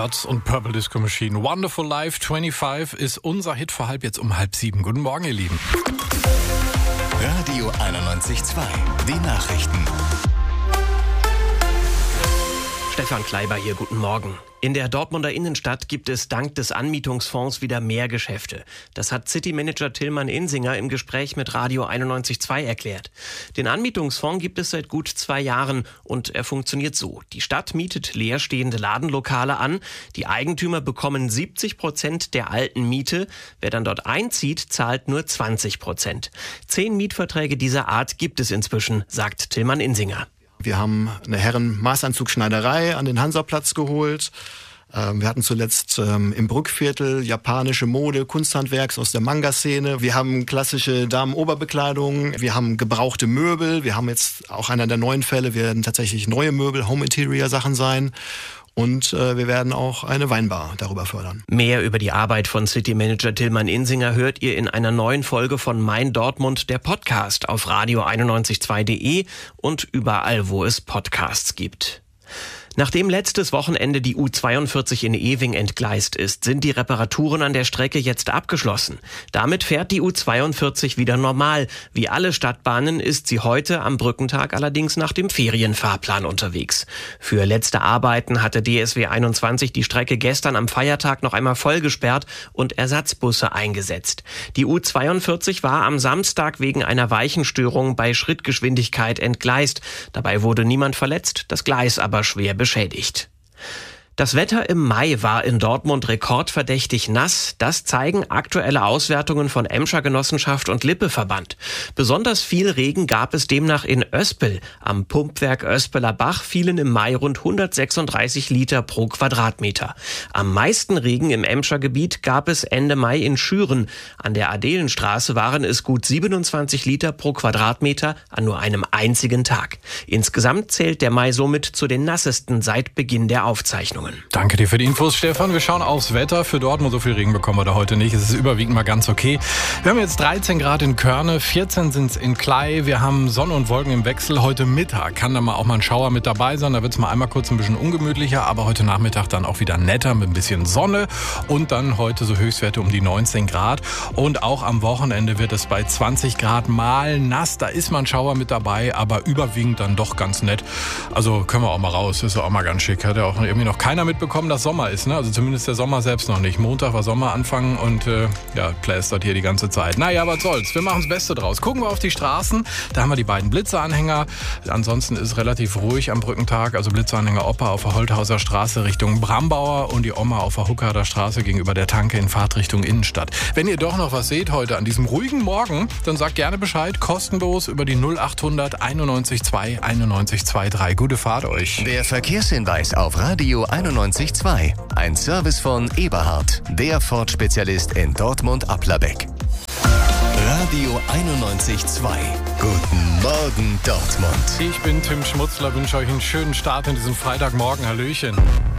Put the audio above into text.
Birds und Purple Disco Machine. Wonderful Life 25 ist unser Hit vor jetzt um 6:30. Guten Morgen, ihr Lieben. Radio 91.2, die Nachrichten. Stefan Kleiber hier, guten Morgen. In der Dortmunder Innenstadt gibt es dank des Anmietungsfonds wieder mehr Geschäfte. Das hat City-Manager Tillmann Insinger im Gespräch mit Radio 91.2 erklärt. Den Anmietungsfonds gibt es seit gut 2 Jahren und er funktioniert so. Die Stadt mietet leerstehende Ladenlokale an. Die Eigentümer bekommen 70% der alten Miete. Wer dann dort einzieht, zahlt nur 20%. 10 Mietverträge dieser Art gibt es inzwischen, sagt Tillmann Insinger. Wir haben eine Herren-Maßanzugschneiderei an den Hansaplatz geholt. Wir hatten zuletzt im Brückviertel japanische Mode, Kunsthandwerks aus der Manga-Szene. Wir haben klassische Damenoberbekleidung. Wir haben gebrauchte Möbel. Wir haben jetzt auch einer der neuen Fälle, werden tatsächlich neue Möbel, Home-Interior-Sachen sein. Und wir werden auch eine Weinbar darüber fördern. Mehr über die Arbeit von City-Manager Tillmann Insinger hört ihr in einer neuen Folge von Mein Dortmund, der Podcast, auf radio912.de und überall, wo es Podcasts gibt. Nachdem letztes Wochenende die U42 in Ewing entgleist ist, sind die Reparaturen an der Strecke jetzt abgeschlossen. Damit fährt die U42 wieder normal. Wie alle Stadtbahnen ist sie heute am Brückentag allerdings nach dem Ferienfahrplan unterwegs. Für letzte Arbeiten hatte DSW 21 die Strecke gestern am Feiertag noch einmal voll gesperrt und Ersatzbusse eingesetzt. Die U42 war am Samstag wegen einer Weichenstörung bei Schrittgeschwindigkeit entgleist. Dabei wurde niemand verletzt, das Gleis aber schwer beschädigt. Das Wetter im Mai war in Dortmund rekordverdächtig nass. Das zeigen aktuelle Auswertungen von Emscher Genossenschaft und Lippe-Verband. Besonders viel Regen gab es demnach in Oespel. Am Pumpwerk Oespeler Bach fielen im Mai rund 136 Liter pro Quadratmeter. Am meisten Regen im Emscher Gebiet gab es Ende Mai in Schüren. An der Adelenstraße waren es gut 27 Liter pro Quadratmeter an nur einem einzigen Tag. Insgesamt zählt der Mai somit zu den nassesten seit Beginn der Aufzeichnungen. Danke dir für die Infos, Stefan. Wir schauen aufs Wetter. Für Dortmund so viel Regen bekommen wir da heute nicht. Es ist überwiegend mal ganz okay. Wir haben jetzt 13 Grad in Körne, 14 sind es in Klei. Wir haben Sonne und Wolken im Wechsel. Heute Mittag kann da mal auch mal ein Schauer mit dabei sein. Da wird es mal einmal kurz ein bisschen ungemütlicher, aber heute Nachmittag dann auch wieder netter mit ein bisschen Sonne. Und dann heute so Höchstwerte um die 19 Grad. Und auch am Wochenende wird es bei 20 Grad mal nass. Da ist mal ein Schauer mit dabei, aber überwiegend dann doch ganz nett. Also können wir auch mal raus. Das ist auch mal ganz schick. Hat ja auch irgendwie noch keiner mitbekommen, dass Sommer ist, ne? Also zumindest der Sommer selbst noch nicht. Montag war Sommeranfang und plästert hier die ganze Zeit. Naja, was soll's. Wir machen das Beste draus. Gucken wir auf die Straßen. Da haben wir die beiden Blitzeranhänger. Ansonsten ist es relativ ruhig am Brückentag. Also Blitzeranhänger Opa auf der Holthauser Straße Richtung Brambauer und die Oma auf der Huckader Straße gegenüber der Tanke in Fahrtrichtung Innenstadt. Wenn ihr doch noch was seht heute an diesem ruhigen Morgen, dann sagt gerne Bescheid. Kostenlos über die 0800 91 2 91 23. Gute Fahrt euch. Der Verkehrshinweis auf Radio 91.2. Ein Service von Eberhard, der Ford-Spezialist in Dortmund-Applerbeck. Radio 91.2. Guten Morgen, Dortmund. Ich bin Tim Schmutzler, wünsche euch einen schönen Start in diesem Freitagmorgen. Hallöchen.